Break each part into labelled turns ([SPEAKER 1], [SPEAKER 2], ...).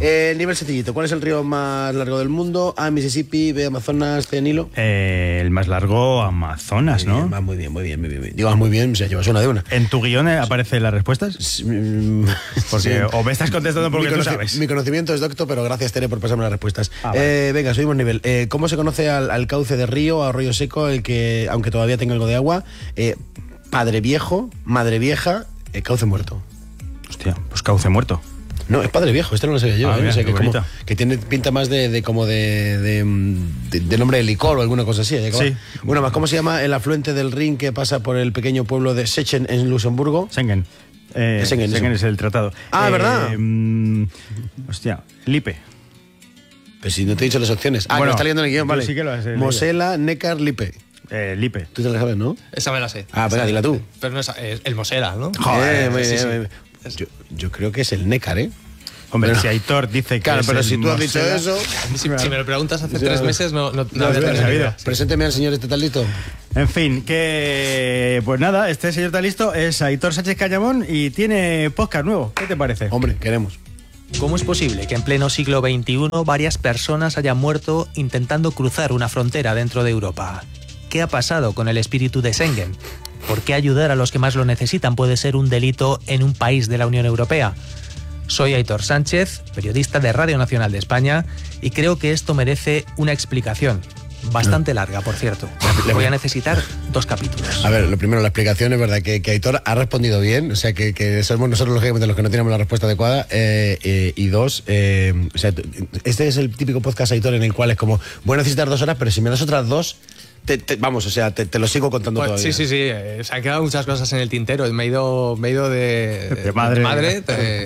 [SPEAKER 1] Nivel sencillito. ¿Cuál es el río más largo del mundo? A, Mississippi, B, Amazonas, C, Nilo.
[SPEAKER 2] El más largo, Amazonas, ¿no?
[SPEAKER 1] Muy bien. Digo, muy bien, se llevas una de una.
[SPEAKER 2] ¿En tu guión aparecen las respuestas? Porque, o me estás contestando porque tú sabes.
[SPEAKER 1] Mi conocimiento es docto, pero gracias, Tere, por pasarme las respuestas. Vale. Venga, subimos nivel. ¿Cómo se conoce al cauce de río, a arroyo seco, el que, aunque todavía tenga algo de agua? Padre viejo, madre vieja, cauce muerto.
[SPEAKER 2] Hostia, pues cauce muerto.
[SPEAKER 1] No, es Padre Viejo, este no lo sé yo.
[SPEAKER 2] Mira,
[SPEAKER 1] o sea, que tiene pinta más de nombre de licor o alguna cosa así.
[SPEAKER 2] Sí.
[SPEAKER 1] Bueno, más, ¿cómo se llama el afluente del Rin que pasa por el pequeño pueblo de Sechen en Luxemburgo?
[SPEAKER 2] Schengen. Schengen es el tratado.
[SPEAKER 1] ¿Verdad?
[SPEAKER 2] Hostia, Lippe.
[SPEAKER 1] Pues si no te he dicho las opciones. Bueno, que está leyendo en el guión, vale.
[SPEAKER 2] Sí que lo has leído.
[SPEAKER 1] Mosela, Neckar, Lippe.
[SPEAKER 2] Lippe.
[SPEAKER 1] Tú te la sabes, ¿no?
[SPEAKER 3] Esa me la sé.
[SPEAKER 1] Venga, dila tú.
[SPEAKER 3] Pero no es el Mosela, ¿no?
[SPEAKER 1] Joder, muy bien. Yo creo que es el Neckar, ¿eh?
[SPEAKER 2] Hombre, si Aitor dice que
[SPEAKER 1] claro,
[SPEAKER 2] es
[SPEAKER 1] pero si tú has
[SPEAKER 2] Mosela,
[SPEAKER 1] dicho eso...
[SPEAKER 3] Si me lo preguntas hace 3 meses, no habría tenido idea.
[SPEAKER 1] Presénteme al señor este tal listo.
[SPEAKER 2] En fin, que... Pues nada, este señor tal listo es Aitor Sánchez Cañamón y tiene podcast nuevo. ¿Qué te parece?
[SPEAKER 1] Hombre, queremos.
[SPEAKER 4] ¿Cómo es posible que en pleno siglo XXI varias personas hayan muerto intentando cruzar una frontera dentro de Europa? ¿Qué ha pasado con el espíritu de Schengen? ¿Por qué ayudar a los que más lo necesitan puede ser un delito en un país de la Unión Europea? Soy Aitor Sánchez, periodista de Radio Nacional de España, y creo que esto merece una explicación. Bastante larga, por cierto. Le voy a necesitar 2 capítulos.
[SPEAKER 1] A ver, lo primero, la explicación es verdad que Aitor ha respondido bien, o sea, que somos nosotros lógicamente los que no tenemos la respuesta adecuada, y 2, o sea, este es el típico podcast, Aitor, en el cual es como, voy a necesitar 2 horas, pero si me das otras 2... te lo sigo contando todavía.
[SPEAKER 3] Sí. Se han quedado muchas cosas en el tintero. Me he ido de madre.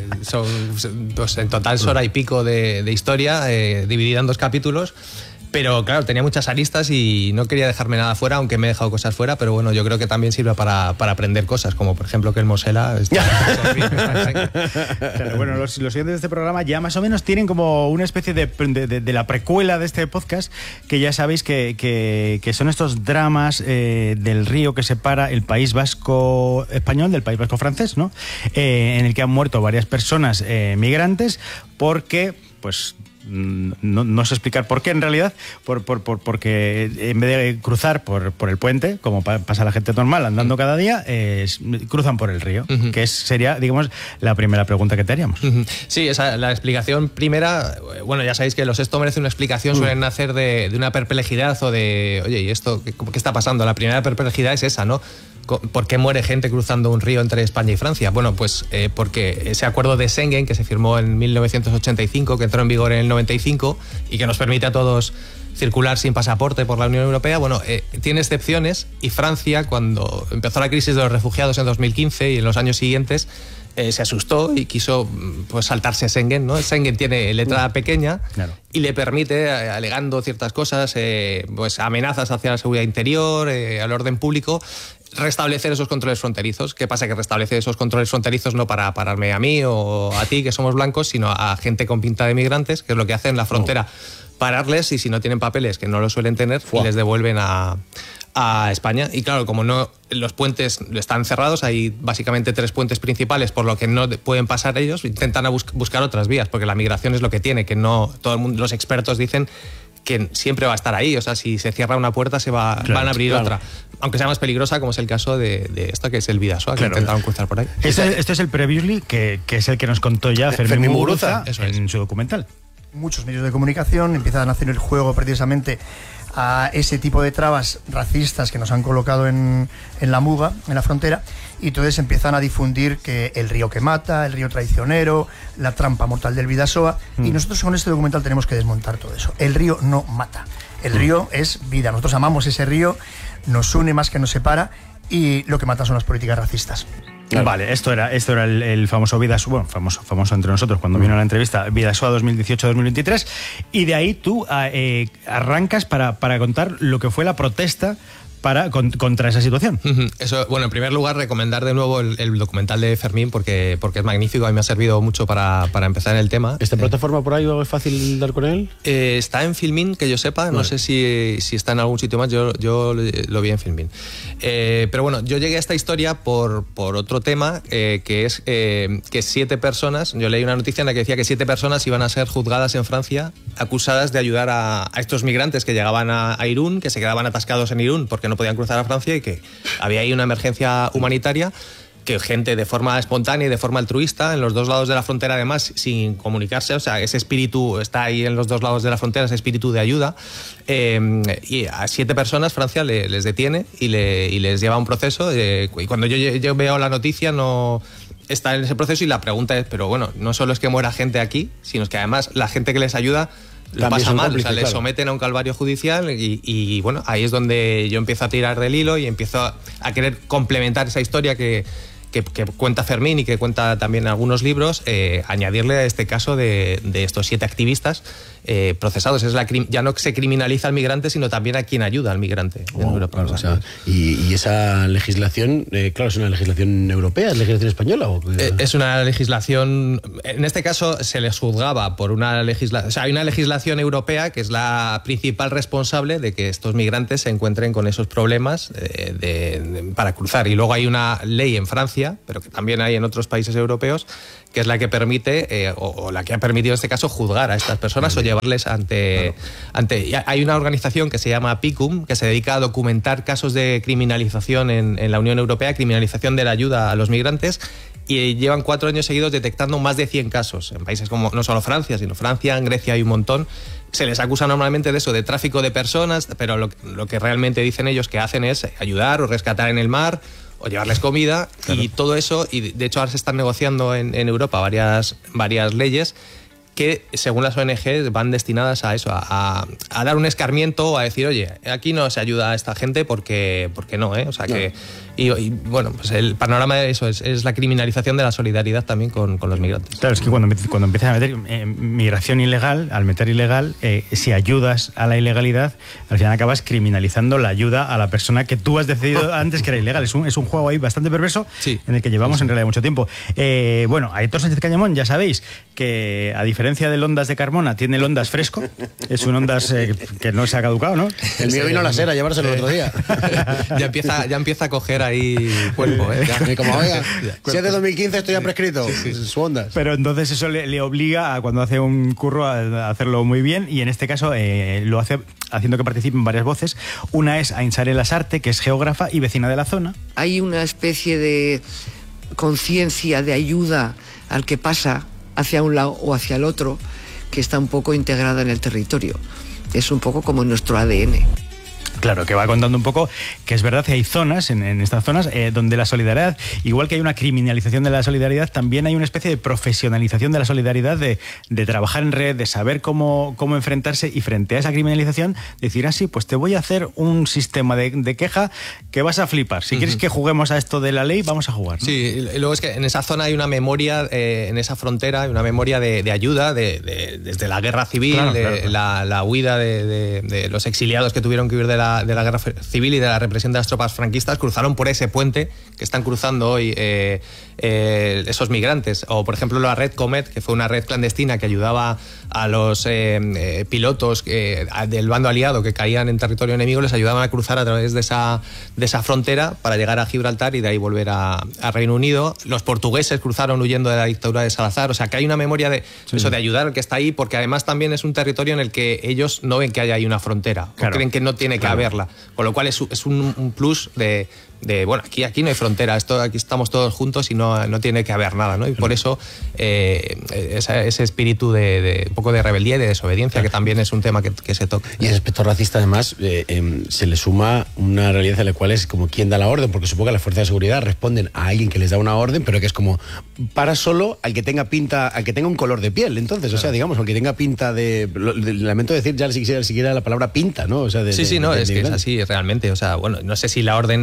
[SPEAKER 3] Pues en total hora y pico de historia, dividida en 2 capítulos. Pero claro, tenía muchas aristas y no quería dejarme nada fuera, aunque me he dejado cosas fuera, pero bueno, yo creo que también sirve para aprender cosas, como por ejemplo que el Mosela
[SPEAKER 2] Claro, bueno, los siguientes de este programa ya más o menos tienen como una especie de la precuela de este podcast, que ya sabéis que son estos dramas del río que separa el País Vasco español del País Vasco francés, ¿no? En el que han muerto varias personas migrantes porque, pues... No sé explicar por qué en realidad, porque en vez de cruzar por el puente, como pasa la gente normal andando cada día, cruzan por el río, que sería, digamos, la primera pregunta que te haríamos.
[SPEAKER 3] Sí, la explicación primera, bueno, ya sabéis que los esto merece una explicación, suelen nacer de una perplejidad o de, oye, ¿y esto qué está pasando? La primera perplejidad es esa, ¿no? ¿Por qué muere gente cruzando un río entre España y Francia? Bueno, pues porque ese acuerdo de Schengen, que se firmó en 1985, que entró en vigor en el 95 y que nos permite a todos circular sin pasaporte por la Unión Europea, bueno, tiene excepciones, y Francia, cuando empezó la crisis de los refugiados en 2015 y en los años siguientes, se asustó y quiso pues saltarse Schengen, ¿no? Schengen tiene letra pequeña, claro, y le permite, alegando ciertas cosas, pues amenazas hacia la seguridad interior, al orden público, restablecer esos controles fronterizos. ¿Qué pasa? Que restablece esos controles fronterizos no para pararme a mí o a ti, que somos blancos, sino a gente con pinta de migrantes, que es lo que hacen en la frontera. Pararles, y si no tienen papeles, que no lo suelen tener, les devuelven a España. Y claro, como no, los puentes están cerrados, hay básicamente 3 puentes principales por lo que no pueden pasar ellos, intentan buscar otras vías, porque la migración es lo que tiene, que no todo el mundo, los expertos dicen que siempre va a estar ahí, o sea, si se cierra una puerta van a abrir otra, aunque sea más peligrosa, como es el caso de esto, que es el Bidasoa, que intentaron cruzar por ahí.
[SPEAKER 2] Este es el Previously, que es el que nos contó ya Fermín Muguruza en su documental.
[SPEAKER 5] Muchos medios de comunicación empiezan a hacer el juego precisamente a ese tipo de trabas racistas que nos han colocado en la muga, en la frontera, y entonces empiezan a difundir que el río que mata, el río traicionero, la trampa mortal del Bidasoa, y nosotros con este documental tenemos que desmontar todo eso. El río no mata, el río es vida, nosotros amamos ese río, nos une más que nos separa, y lo que mata son las políticas racistas.
[SPEAKER 2] Claro. Vale, esto era el famoso Bidasoa, bueno, famoso entre nosotros cuando vino a la entrevista, Bidasoa 2018-2023, y de ahí tú arrancas para contar lo que fue la protesta contra esa situación.
[SPEAKER 3] Eso, bueno, en primer lugar, recomendar de nuevo el documental de Fermín porque es magnífico, a mí me ha servido mucho para empezar en el tema.
[SPEAKER 1] ¿Esta plataforma por ahí o es fácil dar con él?
[SPEAKER 3] Está en Filmin, que yo sepa, no sé si está en algún sitio más, yo lo vi en Filmin. Pero bueno, yo llegué a esta historia por otro tema, que es que 7 personas, yo leí una noticia en la que decía que 7 personas iban a ser juzgadas en Francia, acusadas de ayudar a estos migrantes que llegaban a Irún, que se quedaban atascados en Irún porque no podían cruzar a Francia y que había ahí una emergencia humanitaria, que gente de forma espontánea y de forma altruista, en los dos lados de la frontera además, sin comunicarse, o sea, ese espíritu está ahí en los dos lados de la frontera, ese espíritu de ayuda, y a 7 personas Francia les detiene y les lleva a un proceso, y cuando yo veo la noticia no está en ese proceso y la pregunta es, pero bueno, no solo es que muera gente aquí, sino es que además la gente que les ayuda lo pasa mal, o sea, les someten a un calvario judicial y bueno, ahí es donde yo empiezo a tirar del hilo y empiezo a querer complementar esa historia que cuenta Fermín y que cuenta también algunos libros, añadirle a este caso de estos 7 activistas procesados. Ya no se criminaliza al migrante, sino también a quien ayuda al migrante en Europa.
[SPEAKER 1] Claro, o sea, y esa legislación, claro, ¿es una legislación europea? ¿Es legislación española?
[SPEAKER 3] Es una legislación, en este caso se les juzgaba por una legislación, o sea, hay una legislación europea que es la principal responsable de que estos migrantes se encuentren con esos problemas para cruzar. Y luego hay una ley en Francia, pero que también hay en otros países europeos, que es la que permite, o la que ha permitido en este caso, juzgar a estas personas o llevarles ante... Hay una organización que se llama PICUM, que se dedica a documentar casos de criminalización en la Unión Europea, criminalización de la ayuda a los migrantes, y llevan 4 años seguidos detectando más de 100 casos en países como no solo Francia, sino Francia, en Grecia hay un montón. Se les acusa normalmente de eso, de tráfico de personas, pero lo que realmente dicen ellos que hacen es ayudar o rescatar en el mar o llevarles comida, claro. Y todo eso, y de hecho ahora se están negociando en Europa varias leyes que según las ONGs van destinadas a eso, a dar un escarmiento, a decir, oye, aquí no se ayuda a esta gente porque no, o sea que... Y bueno, pues el panorama de eso es la criminalización de la solidaridad también con los migrantes.
[SPEAKER 2] Claro, es que cuando empiezas a meter migración ilegal, al meter ilegal, si ayudas a la ilegalidad, al final acabas criminalizando la ayuda a la persona que tú has decidido antes que era ilegal. Es un juego ahí bastante perverso, sí, en el que llevamos en realidad mucho tiempo. Bueno, Aitor Sánchez Cañamón, ya sabéis que a diferencia del Ondas de Carmona, tiene el Ondas fresco. Es un Ondas que no se ha caducado, ¿no?
[SPEAKER 1] El mío vino a la Sera a llevárselo el otro día.
[SPEAKER 3] ya empieza a coger ahí cuerpo,
[SPEAKER 1] Y como, oiga, si es de 2015 esto ya prescrito, su Ondas.
[SPEAKER 2] Pero entonces eso le obliga a, cuando hace un curro, a hacerlo muy bien, y en este caso lo hace haciendo que participen varias voces. Una es Ainsare Lasarte, que es geógrafa y vecina de la zona.
[SPEAKER 6] Hay una especie de conciencia de ayuda al que pasa hacia un lado o hacia el otro, que está un poco integrada en el territorio. Es un poco como nuestro ADN.
[SPEAKER 2] Claro, que va contando un poco que es verdad que hay zonas, en estas zonas, donde la solidaridad, igual que hay una criminalización de la solidaridad, también hay una especie de profesionalización de la solidaridad, de trabajar en red, de saber cómo enfrentarse, y frente a esa criminalización decir, sí, pues te voy a hacer un sistema de queja que vas a flipar. Si quieres que juguemos a esto de la ley, vamos a jugar, ¿no?
[SPEAKER 3] Sí, y luego es que en esa zona hay una memoria, en esa frontera hay una memoria de ayuda desde la guerra civil, claro. La huida de los exiliados que tuvieron que huir de la guerra civil y de la represión de las tropas franquistas, cruzaron por ese puente que están cruzando hoy esos migrantes. O por ejemplo la Red Comet, que fue una red clandestina que ayudaba a los pilotos del bando aliado que caían en territorio enemigo, les ayudaban a cruzar a través de esa frontera para llegar a Gibraltar y de ahí volver a Reino Unido. Los portugueses cruzaron huyendo de la dictadura de Salazar. O sea que hay una memoria de eso, de ayudar al que está ahí, porque además también es un territorio en el que ellos no ven que haya ahí una frontera, claro, o creen que no tiene que haberla, con lo cual es un plus de bueno, aquí no hay frontera, aquí estamos todos juntos y no tiene que haber nada, ¿no? Y por eso ese espíritu de un poco de rebeldía y de desobediencia, que también es un tema que se toca.
[SPEAKER 1] Y el aspecto racista, además, se le suma una realidad en la cual es como quién da la orden, porque supongo que las fuerzas de seguridad responden a alguien que les da una orden, pero que es como para solo al que tenga pinta, al que tenga un color de piel. Entonces, o sea, digamos, al que tenga pinta lamento decir ya siquiera la palabra pinta, ¿no? O sea,
[SPEAKER 3] sí, no, es que es así realmente. O sea, bueno, no sé si la orden es directa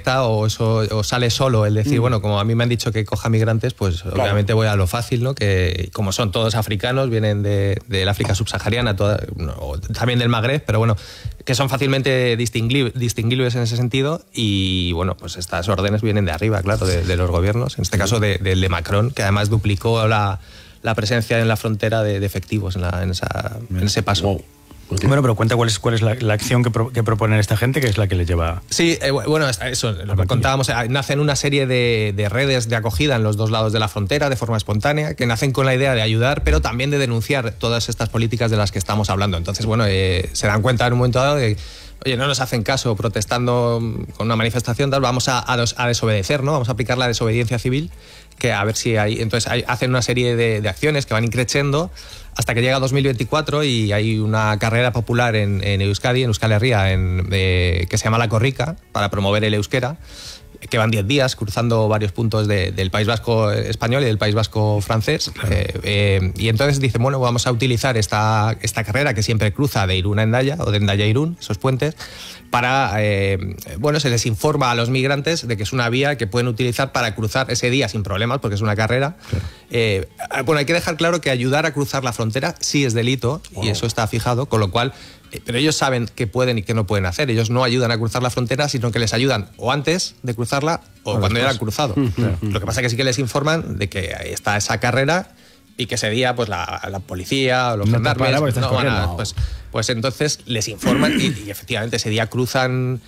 [SPEAKER 3] directa o sale solo el decir, bueno, como a mí me han dicho que coja migrantes, pues obviamente voy a lo fácil, ¿no? Que como son todos africanos, vienen del África subsahariana, o también del Magreb, pero bueno, que son fácilmente distinguibles en ese sentido, y bueno, pues estas órdenes vienen de arriba, claro, de los gobiernos, en este caso del de Macron, que además duplicó la presencia en la frontera de efectivos en ese paso.
[SPEAKER 1] Wow.
[SPEAKER 2] Bueno, pero cuenta cuál es la acción que proponen esta gente, que es la que les lleva...
[SPEAKER 3] Sí, bueno, eso, lo que contábamos, nacen una serie de redes de acogida en los dos lados de la frontera de forma espontánea, que nacen con la idea de ayudar, pero también de denunciar todas estas políticas de las que estamos hablando. Entonces, bueno, se dan cuenta en un momento dado de, oye, no nos hacen caso protestando con una manifestación, tal, vamos a desobedecer, ¿no? Vamos a aplicar la desobediencia civil, que a ver si hay... Entonces hacen una serie de acciones que van increciendo hasta que llega 2024 y hay una carrera popular en Euskadi, en Euskal Herria, que se llama La Korrika, para promover el euskera, que van 10 días cruzando varios puntos del País Vasco español y del País Vasco francés. Claro. Y entonces dicen, bueno, vamos a utilizar esta carrera que siempre cruza de Irún a Hendaya, o de Hendaya a Irún, esos puentes, para, bueno, se les informa a los migrantes de que es una vía que pueden utilizar para cruzar ese día sin problemas, porque es una carrera. Claro. Bueno, hay que dejar claro que ayudar a cruzar la frontera sí es delito, y eso está fijado, con lo cual... Pero ellos saben qué pueden y qué no pueden hacer. Ellos no ayudan a cruzar la frontera, sino que les ayudan o antes de cruzarla o cuando ya han cruzado. Claro. Lo que pasa es que sí que les informan de que está esa carrera y que ese día pues la policía o los gendarmes pues entonces les informan y efectivamente ese día cruzan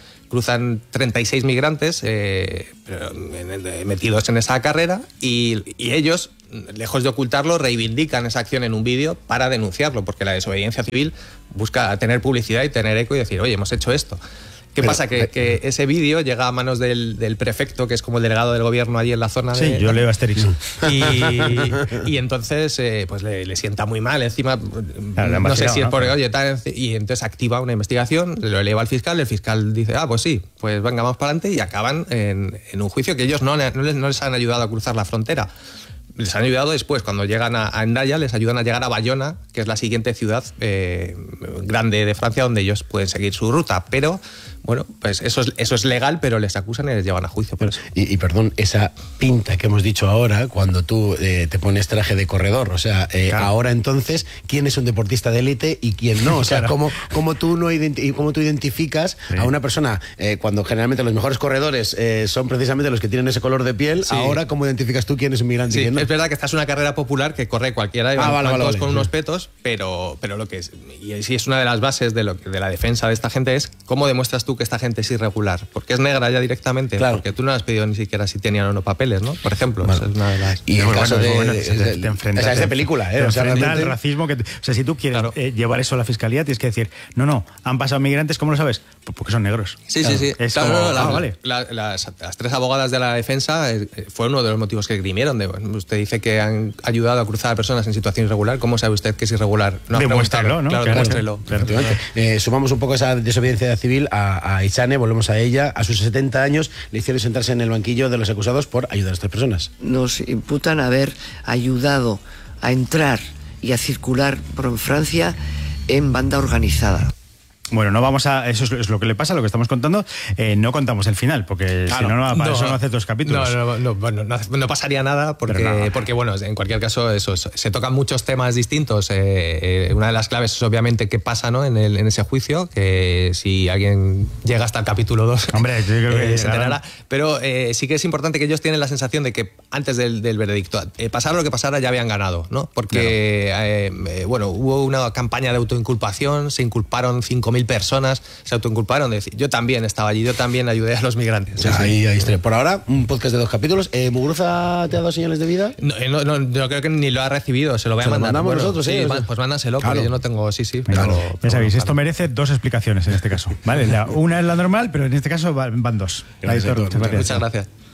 [SPEAKER 3] 36 migrantes metidos en esa carrera y ellos, lejos de ocultarlo, reivindican esa acción en un vídeo para denunciarlo, porque la desobediencia civil busca tener publicidad y tener eco y decir, oye, hemos hecho esto. ¿Qué pasa? Que ese vídeo llega a manos del prefecto, que es como el delegado del gobierno allí en la zona.
[SPEAKER 2] Sí, yo leo Asterix.
[SPEAKER 3] Y entonces pues le sienta muy mal. Encima, no sé si es por... Oye, y entonces activa una investigación, lo eleva al fiscal, el fiscal dice, pues sí, pues venga, vamos para adelante, y acaban en un juicio que ellos no les han ayudado a cruzar la frontera. Les han ayudado después, cuando llegan a Hendaya, les ayudan a llegar a Bayona, que es la siguiente ciudad grande de Francia, donde ellos pueden seguir su ruta. Pero, bueno, pues eso es legal, pero les acusan y les llevan a juicio por eso.
[SPEAKER 1] Y perdón, esa pinta que hemos dicho ahora, cuando tú te pones traje de corredor, o sea, claro. Ahora entonces, ¿quién es un deportista de élite y quién no? O sea, claro. ¿cómo tú identificas a una persona, cuando generalmente los mejores corredores son precisamente los que tienen ese color de piel, sí. Ahora, ¿cómo identificas tú quién es un migrante y quién no?
[SPEAKER 3] Es verdad que esta es una carrera popular que corre cualquiera, y van todos con unos petos, pero lo que es, y sí es una de las bases de la defensa de esta gente, es cómo demuestras tú que esta gente es irregular, porque es negra ya directamente, claro. Porque tú no has pedido ni siquiera si tenían o no papeles, ¿no? Por ejemplo, esa es una de las...
[SPEAKER 1] Y en caso de
[SPEAKER 2] enfrentas
[SPEAKER 1] es de película,
[SPEAKER 2] o sea, al racismo, o sea, si tú quieres llevar eso a la fiscalía, tienes que decir, no, han pasado migrantes, ¿cómo lo sabes? Pues porque son negros.
[SPEAKER 3] Sí, claro. Sí.
[SPEAKER 2] Es
[SPEAKER 3] claro,
[SPEAKER 2] vale.
[SPEAKER 3] Las tres abogadas de la defensa fue uno de los motivos que grimieron. Usted dice que han ayudado a cruzar a personas en situación irregular. ¿Cómo sabe usted que es irregular?
[SPEAKER 2] No, demuéstralo, ¿no?
[SPEAKER 3] Claro, demuéstrelo.
[SPEAKER 1] Sumamos un poco esa desobediencia civil a Itzane, volvemos a ella. A sus 70 años le hicieron sentarse en el banquillo de los acusados por ayudar a estas personas.
[SPEAKER 6] Nos imputan haber ayudado a entrar y a circular por Francia en banda organizada.
[SPEAKER 2] Bueno, no vamos a... Eso es lo que le pasa, lo que estamos contando. No contamos el final, porque si no, para eso no hace 2 capítulos.
[SPEAKER 3] No pasaría nada, porque bueno, en cualquier caso, eso se tocan muchos temas distintos. Una de las claves es obviamente qué pasa, ¿no? en ese juicio, que si alguien llega hasta el capítulo 2,
[SPEAKER 2] hombre, yo creo que
[SPEAKER 3] se enterará. Pero sí que es importante que ellos tienen la sensación de que antes del veredicto, pasara lo que pasara, ya habían ganado, ¿no? Porque, bueno, hubo una campaña de autoinculpación, se inculparon 5.000 personas, se autoinculparon de decir, yo también estaba allí, yo también ayudé a los migrantes.
[SPEAKER 1] Ahí está. Por ahora, un podcast de 2 capítulos. ¿Muguruza te ha dado señales de vida?
[SPEAKER 3] No, yo creo que ni lo ha recibido, se lo voy a mandar.
[SPEAKER 1] Mandamos nosotros,
[SPEAKER 3] sí. Pues mándaselo, claro. Porque yo no tengo... Sí. Pero,
[SPEAKER 2] ya sabéis, esto merece 2 explicaciones en este caso. ¿Vale? Una es la normal, pero en este caso van 2.
[SPEAKER 3] Muchas gracias.